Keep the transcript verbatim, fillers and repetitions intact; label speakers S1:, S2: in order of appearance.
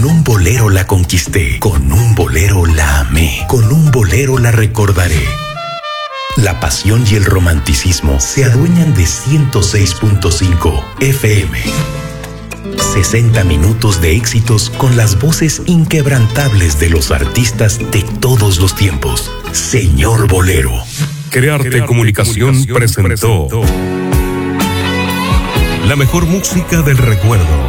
S1: un bolero la conquisté, con un bolero la amé, con un bolero la recordaré. La pasión y el romanticismo se adueñan de ciento seis punto cinco F M. sesenta minutos de éxitos con las voces inquebrantables de los artistas de todos los tiempos. Señor Bolero.
S2: Crearte, Crearte Comunicación, Comunicación presentó, presentó la mejor música del recuerdo.